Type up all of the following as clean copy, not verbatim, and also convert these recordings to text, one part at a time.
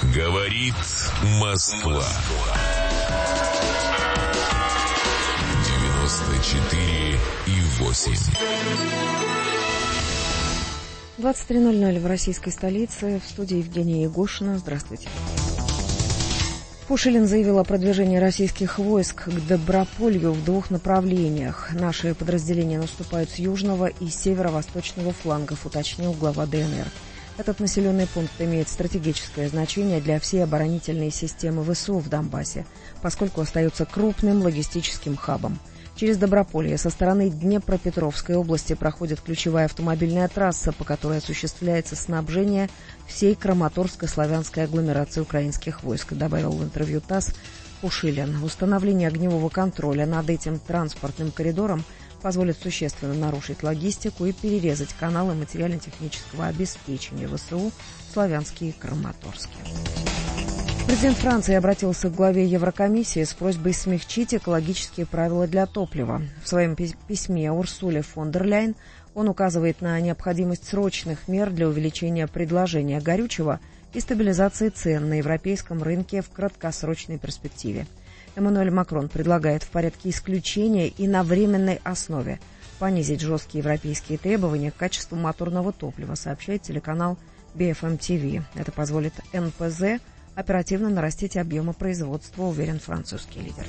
Говорит Москва. 94,8. 23:00 в российской столице. В студии Евгения Егошина. Здравствуйте. Пушилин заявил о продвижении российских войск к Доброполью в двух направлениях. Наши подразделения наступают с южного и северо-восточного флангов, уточнил глава ДНР. Этот населенный пункт имеет стратегическое значение для всей оборонительной системы ВСУ в Донбассе, поскольку остается крупным логистическим хабом. Через Доброполье со стороны Днепропетровской области проходит ключевая автомобильная трасса, по которой осуществляется снабжение всей Краматорско-славянской агломерации украинских войск, добавил в интервью ТАСС Пушилин. Установление огневого контроля над этим транспортным коридором позволит существенно нарушить логистику и перерезать каналы материально-технического обеспечения ВСУ в Славянске и Краматорске. Президент Франции обратился к главе Еврокомиссии с просьбой смягчить экологические правила для топлива. В своем письме Урсуле фон дер Ляйен он указывает на необходимость срочных мер для увеличения предложения горючего и стабилизации цен на европейском рынке в краткосрочной перспективе. Эммануэль Макрон предлагает в порядке исключения и на временной основе понизить жесткие европейские требования к качеству моторного топлива, сообщает телеканал BFM TV. Это позволит НПЗ оперативно нарастить объемы производства, уверен французский лидер.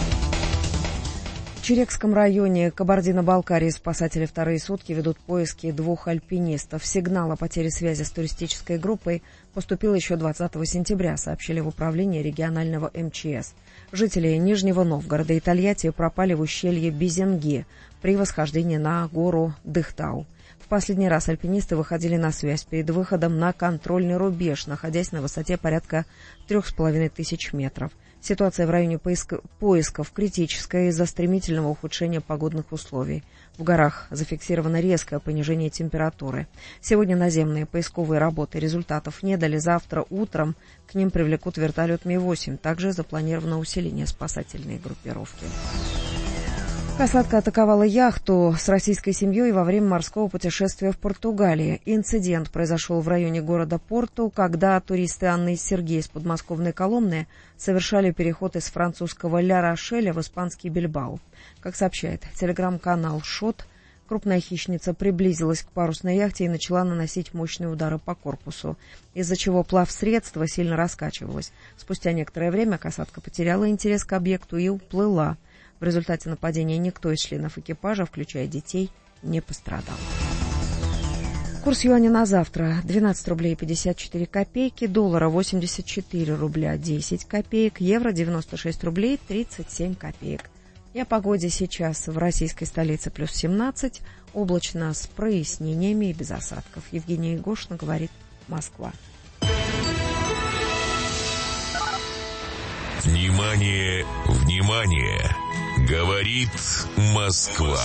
В Черекском районе Кабардино-Балкарии спасатели вторые сутки ведут поиски двух альпинистов. Сигнал о потере связи с туристической группой поступил еще 20 сентября, сообщили в управлении регионального МЧС. Жители Нижнего Новгорода и Тольятти пропали в ущелье Безенги при восхождении на гору Дыхтау. В последний раз альпинисты выходили на связь перед выходом на контрольный рубеж, находясь на высоте порядка 3500 метров. Ситуация в районе поисков критическая из-за стремительного ухудшения погодных условий. В горах зафиксировано резкое понижение температуры. Сегодня наземные поисковые работы результатов не дали. Завтра утром к ним привлекут вертолет Ми-8. Также запланировано усиление спасательной группировки. Касатка атаковала яхту с российской семьей во время морского путешествия в Португалии. Инцидент произошел в районе города Порту, когда туристы Анна и Сергей из подмосковной Коломны совершали переход из французского Ля-Рошеля в испанский Бильбао. Как сообщает телеграм-канал «Шот», крупная хищница приблизилась к парусной яхте и начала наносить мощные удары по корпусу, из-за чего плавсредство сильно раскачивалось. Спустя некоторое время касатка потеряла интерес к объекту и уплыла. В результате нападения никто из членов экипажа, включая детей, не пострадал. Курс юаня на завтра: 12 рублей 54 копейки, доллара 84 рубля 10 копеек, евро 96 рублей 37 копеек. И о погоде сейчас в российской столице плюс 17, облачно с прояснениями и без осадков. Евгения Егошина, говорит Москва. Внимание, внимание! Говорит Москва.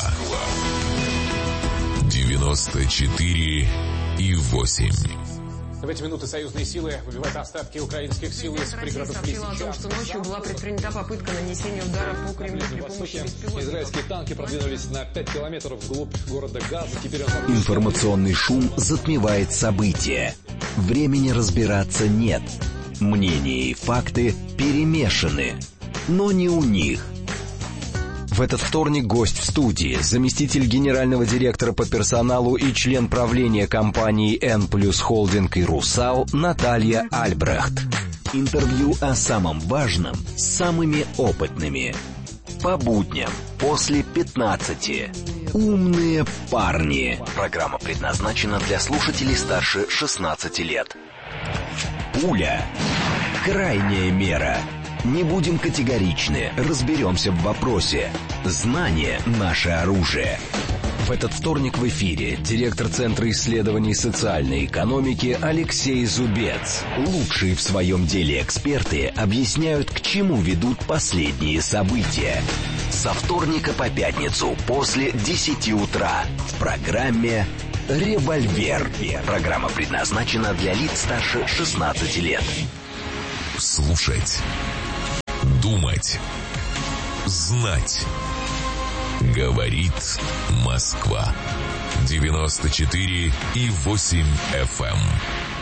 94,8. В эти минуты союзные силы выбивают остатки украинских сил из пригородов Лисичанска. О том, что ночью была предпринята попытка нанесения удара по Кремлю при помощи беспилотников. Израильские танки продвинулись на 5 километров вглубь города Газа. Теперь Информационный шум затмевает события. Времени разбираться нет. Мнения и факты перемешаны. Но не у них. В этот вторник гость в студии, заместитель генерального директора по персоналу и член правления компании N+ Холдинг и Русал Наталья Альбрехт. Интервью о самом важном с самыми опытными. По будням после 15. Умные парни. Программа предназначена для слушателей старше 16 лет. Пуля. Крайняя мера. Не будем категоричны, разберемся в вопросе. Знание – наше оружие. В этот вторник в эфире директор Центра исследований социальной экономики Алексей Зубец. Лучшие в своем деле эксперты объясняют, к чему ведут последние события. Со вторника по пятницу после 10 утра в программе «Револьвер». Программа предназначена для лиц старше 16 лет. Слушать. Думать. Знать. Говорит Москва. 94,8 FM.